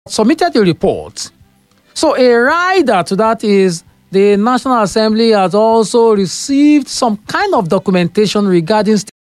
submitted a report. So a rider to that is the National Assembly has also received some kind of documentation regarding